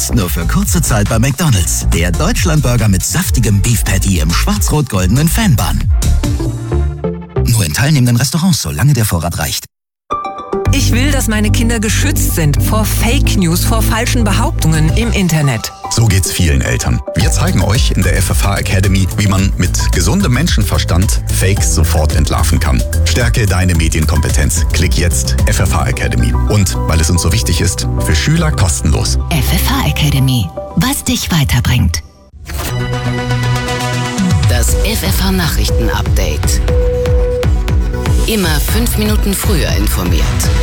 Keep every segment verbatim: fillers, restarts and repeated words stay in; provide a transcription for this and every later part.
Jetzt nur für kurze Zeit bei McDonald's. Der Deutschlandburger mit saftigem Beef Patty im schwarz-rot-goldenen Fanbun. Nur in teilnehmenden Restaurants, solange der Vorrat reicht. Ich will, dass meine Kinder geschützt sind vor Fake News, vor falschen Behauptungen im Internet. So geht's vielen Eltern. Wir zeigen euch in der F F H Academy, wie man mit gesundem Menschenverstand Fakes sofort entlarven kann. Stärke deine Medienkompetenz. Klick jetzt F F H Academy. Und, weil es uns so wichtig ist, für Schüler kostenlos. F F H Academy. Was dich weiterbringt. Das F F H Nachrichten-Update. Immer fünf Minuten früher informiert.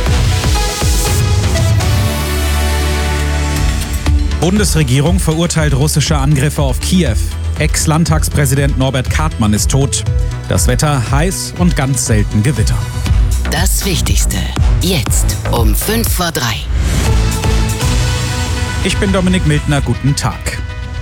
Bundesregierung verurteilt russische Angriffe auf Kiew. Ex-Landtagspräsident Norbert Kartmann ist tot. Das Wetter heiß und ganz selten Gewitter. Das Wichtigste. Jetzt um fünf vor drei. Ich bin Dominik Mildner, guten Tag.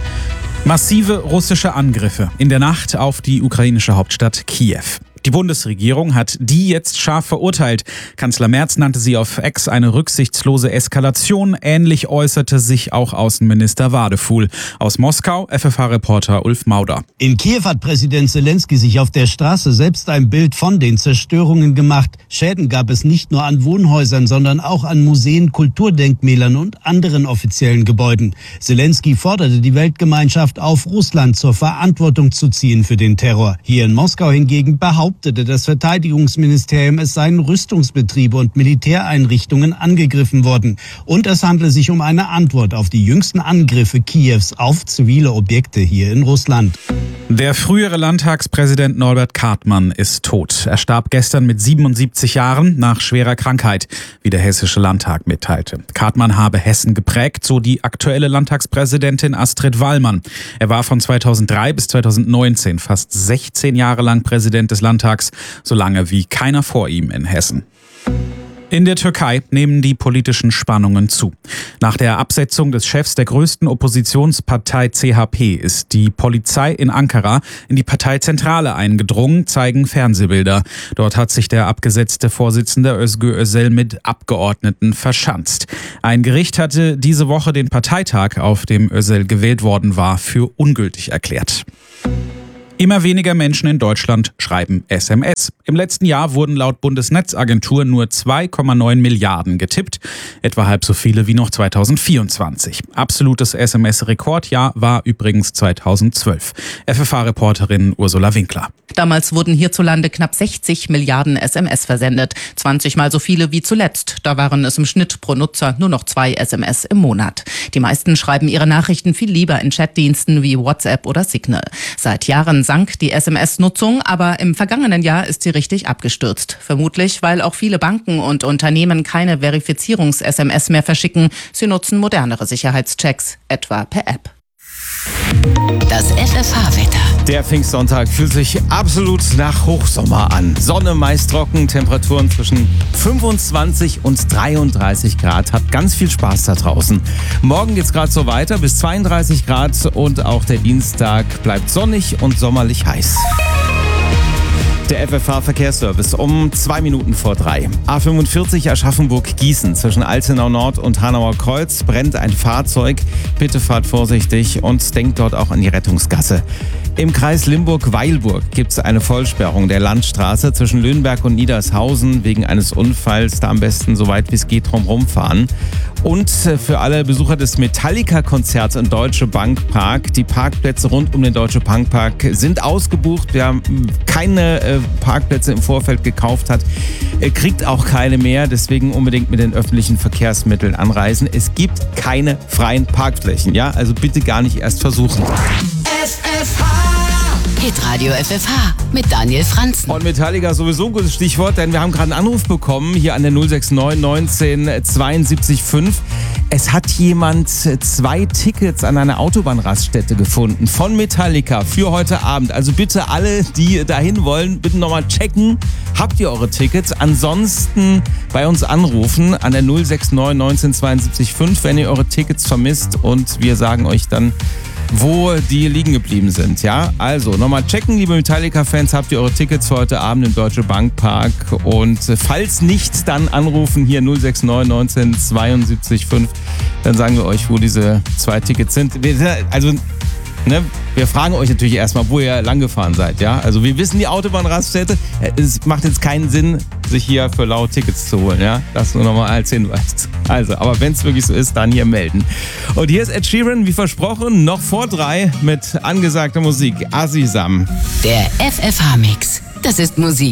Massive russische Angriffe in der Nacht auf die ukrainische Hauptstadt Kiew. Die Bundesregierung hat die jetzt scharf verurteilt. Kanzler Merz nannte sie auf X eine rücksichtslose Eskalation. Ähnlich äußerte sich auch Außenminister Wadefuhl. Aus Moskau F F H-Reporter Ulf Mauder. In Kiew hat Präsident Zelensky sich auf der Straße selbst ein Bild von den Zerstörungen gemacht. Schäden gab es nicht nur an Wohnhäusern, sondern auch an Museen, Kulturdenkmälern und anderen offiziellen Gebäuden. Zelensky forderte die Weltgemeinschaft auf, Russland zur Verantwortung zu ziehen für den Terror. Hier in Moskau hingegen behauptete das Verteidigungsministerium, es seien Rüstungsbetriebe und Militäreinrichtungen angegriffen worden. Und es handle sich um eine Antwort auf die jüngsten Angriffe Kiews auf zivile Objekte hier in Russland. Der frühere Landtagspräsident Norbert Kartmann ist tot. Er starb gestern mit siebenundsiebzig Jahren nach schwerer Krankheit, wie der Hessische Landtag mitteilte. Kartmann habe Hessen geprägt, so die aktuelle Landtagspräsidentin Astrid Wallmann. Er war von zweitausenddrei bis zweitausendneunzehn fast sechzehn Jahre lang Präsident des Landtags, so lange wie keiner vor ihm in Hessen. In der Türkei nehmen die politischen Spannungen zu. Nach der Absetzung des Chefs der größten Oppositionspartei C H P ist die Polizei in Ankara in die Parteizentrale eingedrungen, zeigen Fernsehbilder. Dort hat sich der abgesetzte Vorsitzende Özgür Özel mit Abgeordneten verschanzt. Ein Gericht hatte diese Woche den Parteitag, auf dem Özel gewählt worden war, für ungültig erklärt. Immer weniger Menschen in Deutschland schreiben S M S. Im letzten Jahr wurden laut Bundesnetzagentur nur zwei Komma neun Milliarden getippt, etwa halb so viele wie noch zweitausendvierundzwanzig. Absolutes S M S-Rekordjahr war übrigens zweitausendzwölf. F F H-Reporterin Ursula Winkler. Damals wurden hierzulande knapp sechzig Milliarden S M S versendet, zwanzig Mal so viele wie zuletzt. Da waren es im Schnitt pro Nutzer nur noch zwei S M S im Monat. Die meisten schreiben ihre Nachrichten viel lieber in Chatdiensten wie WhatsApp oder Signal. Seit Jahren sank die S M S-Nutzung, aber im vergangenen Jahr ist sie richtig abgestürzt. Vermutlich, weil auch viele Banken und Unternehmen keine Verifizierungs-S M S mehr verschicken. Sie nutzen modernere Sicherheitschecks, etwa per App. Das F F H-Wetter. Der Pfingstsonntag fühlt sich absolut nach Hochsommer an. Sonne meist trocken, Temperaturen zwischen fünfundzwanzig und dreiunddreißig Grad. Habt ganz viel Spaß da draußen. Morgen geht's gerade so weiter bis zweiunddreißig Grad und auch der Dienstag bleibt sonnig und sommerlich heiß. Der F F H-Verkehrsservice um zwei Minuten vor drei. A fünfundvierzig Aschaffenburg-Gießen zwischen Altenau Nord und Hanauer Kreuz brennt ein Fahrzeug. Bitte fahrt vorsichtig und denkt dort auch an die Rettungsgasse. Im Kreis Limburg-Weilburg gibt es eine Vollsperrung der Landstraße zwischen Löhnberg und Niedershausen wegen eines Unfalls. Da am besten so weit wie es geht drumherum fahren. Und für alle Besucher des Metallica-Konzerts im Deutsche Bank Park, die Parkplätze rund um den Deutsche Bank Park sind ausgebucht. Wer keine äh, Parkplätze im Vorfeld gekauft hat, äh, kriegt auch keine mehr. Deswegen unbedingt mit den öffentlichen Verkehrsmitteln anreisen. Es gibt keine freien Parkflächen. Ja, also bitte gar nicht erst versuchen. F F H. Hitradio F F H mit Daniel Franzen. Und Metallica sowieso ein gutes Stichwort, denn wir haben gerade einen Anruf bekommen hier an der null sechs neun neunzehn zweiundsiebzig fünf. Es hat jemand zwei Tickets an einer Autobahnraststätte gefunden von Metallica für heute Abend. Also bitte alle, die dahin wollen, bitte nochmal checken. Habt ihr eure Tickets? Ansonsten bei uns anrufen an der null sechs neun neunzehn zweiundsiebzig fünf, wenn ihr eure Tickets vermisst, und wir sagen euch dann, wo die liegen geblieben sind. Ja, also nochmal checken, liebe Metallica-Fans, habt ihr eure Tickets für heute Abend im Deutsche Bank Park? Und falls nicht, dann anrufen hier null sechs neun neunzehn zweiundsiebzig fünf. Dann sagen wir euch, wo diese zwei Tickets sind. Also Ne, wir fragen euch natürlich erstmal, wo ihr lang gefahren seid. Ja? Also wir wissen die Autobahnraststätte. Es macht jetzt keinen Sinn, sich hier für laut Tickets zu holen. Ja? Das nur nochmal als Hinweis. Also, aber wenn es wirklich so ist, dann hier melden. Und hier ist Ed Sheeran, wie versprochen, noch vor drei mit angesagter Musik. Azizam. Der F F H-Mix. Das ist Musik.